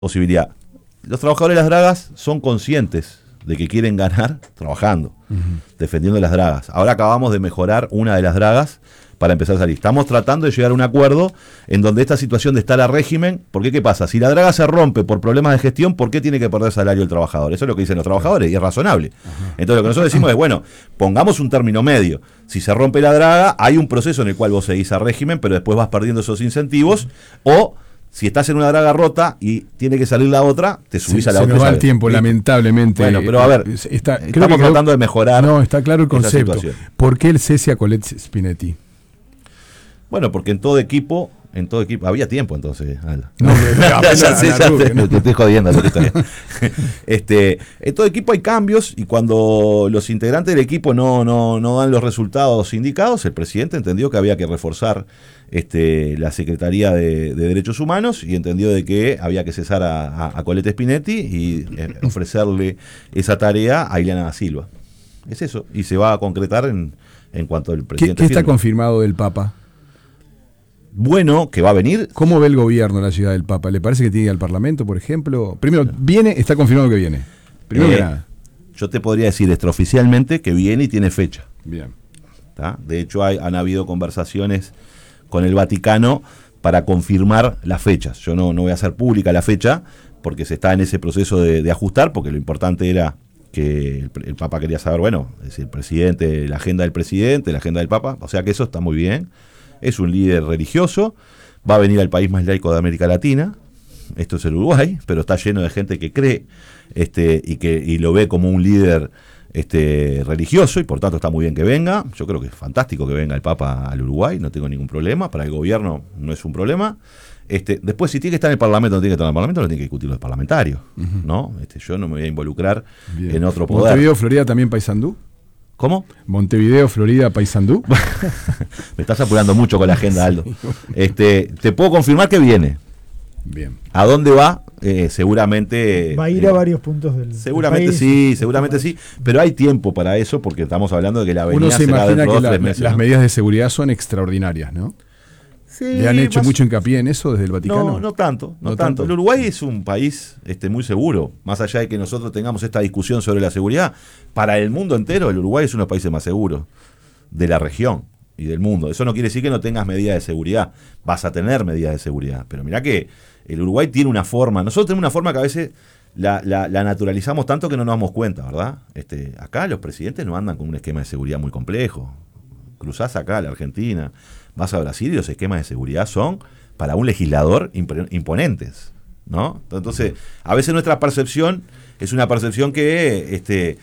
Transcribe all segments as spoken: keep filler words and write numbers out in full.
posibilidad. Los trabajadores de las dragas son conscientes de que quieren ganar trabajando, uh-huh. defendiendo las dragas. Ahora acabamos de mejorar una de las dragas para empezar a salir. Estamos tratando de llegar a un acuerdo en donde esta situación de estar a régimen, porque ¿qué pasa? Si la draga se rompe por problemas de gestión, ¿por qué tiene que perder salario el trabajador? Eso es lo que dicen los trabajadores y es razonable. Uh-huh. Entonces lo que nosotros decimos es, bueno, pongamos un término medio. Si se rompe la draga, hay un proceso en el cual vos seguís a régimen, pero después vas perdiendo esos incentivos, o si estás en una draga rota y tiene que salir la otra, te subís sí, a la se otra. Se nos va el tiempo, ¿sí? lamentablemente. Bueno, pero a ver, está, creo estamos que tratando quedó, de mejorar. No, está claro el concepto. ¿Por qué el cese a Colette Spinetti? Bueno, porque en todo equipo, en todo equipo, había tiempo entonces. Alda. No, no, ya sé, ya te, no. te estoy jodiendo. este, en todo equipo hay cambios y cuando los integrantes del equipo no, no, no dan los resultados indicados, el presidente entendió que había que reforzar este, la Secretaría de, de Derechos Humanos y entendió de que había que cesar a, a, a Colette Spinetti y eh, ofrecerle esa tarea a Ileana da Silva. Es eso, y se va a concretar en, en cuanto el presidente. ¿Qué, qué está confirmado del Papa? Bueno, que va a venir. ¿Cómo ve el gobierno la llegada del Papa? ¿Le parece que tiene que ir al Parlamento, por ejemplo? Primero, ¿viene? ¿Está confirmado que viene? Primero eh, que nada. Yo te podría decir extraoficialmente que viene y tiene fecha. Bien. ¿Tá? De hecho, hay, han habido conversaciones con el Vaticano para confirmar las fechas. Yo no, no voy a hacer pública la fecha porque se está en ese proceso de, de ajustar, porque lo importante era que el, el Papa quería saber, bueno, es decir, el presidente, la agenda del presidente, la agenda del Papa, o sea que eso está muy bien. Es un líder religioso, va a venir al país más laico de América Latina, esto es el Uruguay, pero está lleno de gente que cree este, y que y lo ve como un líder este, religioso y por tanto está muy bien que venga. Yo creo que es fantástico que venga el Papa al Uruguay, no tengo ningún problema, para el gobierno no es un problema. Este, después, si tiene que estar en el Parlamento o no tiene que estar en el Parlamento, lo tiene que discutir los parlamentarios, uh-huh. ¿no? Este, yo no me voy a involucrar bien. En otro poder. ¿Montevideo, Florida también Paysandú? ¿Cómo? Montevideo, Florida, Paysandú. Me estás apurando mucho con la agenda, Aldo. Este, te puedo confirmar que viene. Bien. ¿A dónde va? Eh, seguramente. Va a ir eh, a varios puntos del Seguramente del país, sí, seguramente sí. Pero hay tiempo para eso porque estamos hablando de que la avenida Uno se será imagina dentro que de la, tres meses, las ¿no? medidas de seguridad son extraordinarias, ¿no? Sí, ¿Le han hecho más, mucho hincapié en eso desde el Vaticano? No, no tanto, no, no tanto. tanto. El Uruguay es un país este, muy seguro. Más allá de que nosotros tengamos esta discusión sobre la seguridad, para el mundo entero el Uruguay es uno de los países más seguros de la región y del mundo. Eso no quiere decir que no tengas medidas de seguridad. Vas a tener medidas de seguridad. Pero mirá que el Uruguay tiene una forma. Nosotros tenemos una forma que a veces la, la, la naturalizamos tanto que no nos damos cuenta, ¿verdad? Este, acá los presidentes no andan con un esquema de seguridad muy complejo. Cruzás acá a la Argentina, vas a Brasil y los esquemas de seguridad son, para un legislador, imponentes, ¿no? Entonces, a veces nuestra percepción es una percepción que este,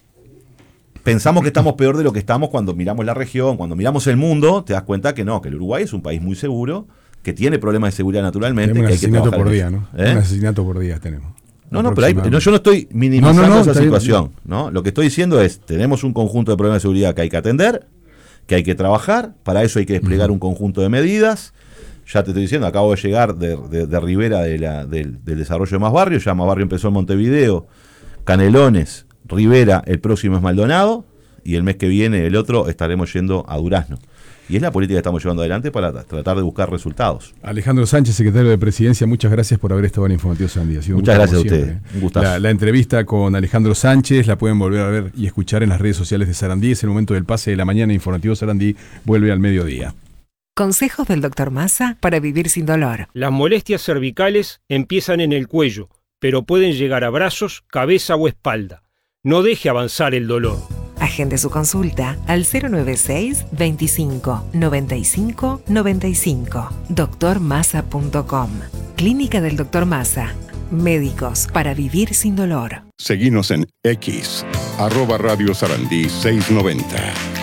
pensamos que estamos peor de lo que estamos cuando miramos la región, cuando miramos el mundo, te das cuenta que no, que el Uruguay es un país muy seguro, que tiene problemas de seguridad naturalmente. Tenemos un que hay asesinato que por día, ¿no? ¿Eh? Un asesinato por día tenemos. No, no, pero hay, no, yo no estoy minimizando no, no, no, esa está situación, bien. ¿no? Lo que estoy diciendo es, tenemos un conjunto de problemas de seguridad que hay que atender, que hay que trabajar, para eso hay que desplegar uh-huh. un conjunto de medidas. Ya te estoy diciendo, acabo de llegar de, de, de Rivera de la, del, del desarrollo de Más Barrio, ya Más Barrio empezó en Montevideo, Canelones, Rivera, el próximo es Maldonado, y el mes que viene, el otro, estaremos yendo a Durazno. Y es la política que estamos llevando adelante para tratar de buscar resultados. Alejandro Sánchez, secretario de Presidencia, muchas gracias por haber estado en Informativo Sarandí. Ha sido muchas gracias a ustedes. ustedes. Un gustazo. La, la entrevista con Alejandro Sánchez la pueden volver a ver y escuchar en las redes sociales de Sarandí. Es el momento del pase de la mañana. Informativo Sarandí vuelve al mediodía. Consejos del doctor Massa para vivir sin dolor. Las molestias cervicales empiezan en el cuello, pero pueden llegar a brazos, cabeza o espalda. No deje avanzar el dolor. Agende su consulta al cero nueve seis, veinticinco, noventa y cinco, noventa y cinco. doctor massa punto com. Clínica del doctor Massa. Médicos para vivir sin dolor. Seguinos en X, arroba Radio Sarandí seiscientos noventa.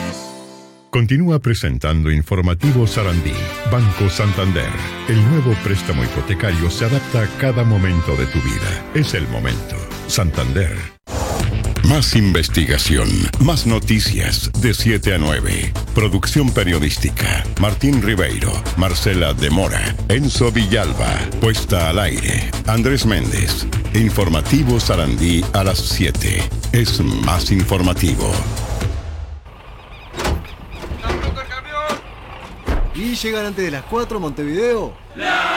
Continúa presentando Informativo Sarandí. Banco Santander. El nuevo préstamo hipotecario se adapta a cada momento de tu vida. Es el momento. Santander. Más investigación, más noticias de siete a nueve. Producción periodística. Martín Ribeiro, Marcela de Mora, Enzo Villalba. Puesta al aire. Andrés Méndez. Informativo Sarandí a las siete. Es más informativo. ¿Y llegan antes de las cuatro Montevideo?